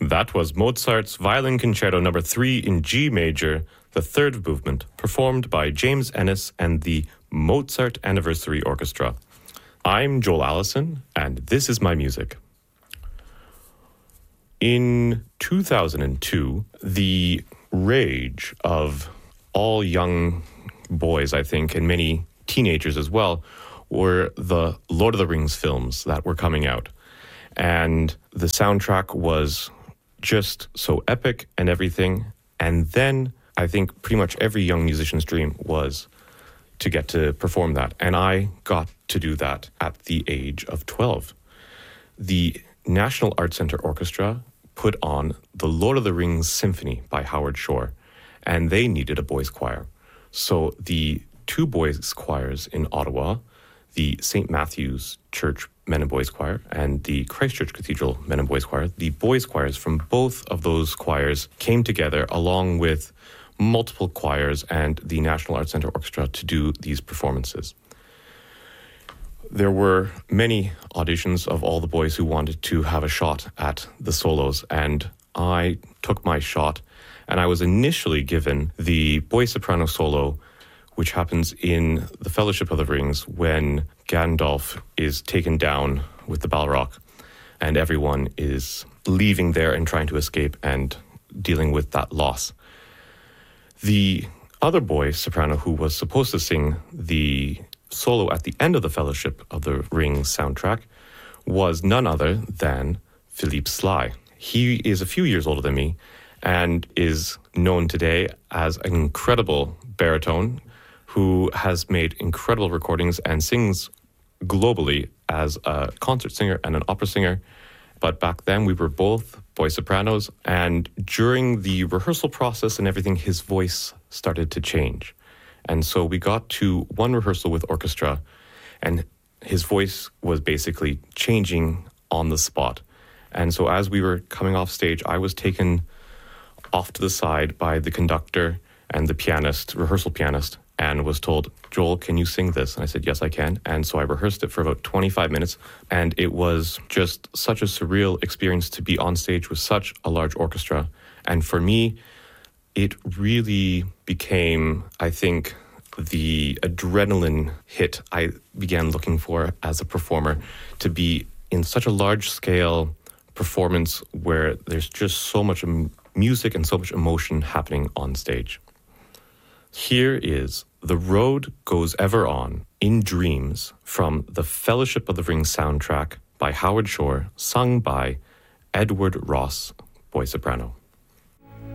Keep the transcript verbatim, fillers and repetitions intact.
That was Mozart's Violin Concerto number three in G major, the third movement, performed by James Ennis and the Mozart Anniversary Orchestra. I'm Joel Allison, and this is my music. In two thousand two, the rage of all young boys, I think, and many teenagers as well, were the Lord of the Rings films that were coming out. And the soundtrack was just so epic and everything. And then I think pretty much every young musician's dream was to get to perform that. And I got to do that at the age of twelve. The National Arts Centre Orchestra put on the Lord of the Rings Symphony by Howard Shore, and they needed a boys' choir. So the two boys' choirs in Ottawa, the Saint Matthew's Church Men and Boys Choir and the Christchurch Cathedral Men and Boys Choir, the boys' choirs from both of those choirs came together along with multiple choirs and the National Arts Centre Orchestra to do these performances. There were many auditions of all the boys who wanted to have a shot at the solos, and I took my shot, and I was initially given the boy soprano solo, which happens in the Fellowship of the Rings when Gandalf is taken down with the Balrog and everyone is leaving there and trying to escape and dealing with that loss. The other boy soprano who was supposed to sing the solo at the end of the Fellowship of the Rings soundtrack was none other than Philippe Sly. He is a few years older than me and is known today as an incredible baritone who has made incredible recordings and sings globally as a concert singer and an opera singer. But back then we were both boy sopranos, and during the rehearsal process and everything, his voice started to change. And so we got to one rehearsal with orchestra, and his voice was basically changing on the spot. And so as we were coming off stage, I was taken off to the side by the conductor and the pianist, rehearsal pianist, and was told, Joel, can you sing this? And I said, yes, I can. And so I rehearsed it for about twenty-five minutes. And it was just such a surreal experience to be on stage with such a large orchestra. And for me, it really became, I think, the adrenaline hit I began looking for as a performer, to be in such a large-scale performance where there's just so much music and so much emotion happening on stage. Here is The Road Goes Ever On in Dreams from the Fellowship of the Ring soundtrack by Howard Shore, sung by Edward Ross, boy soprano.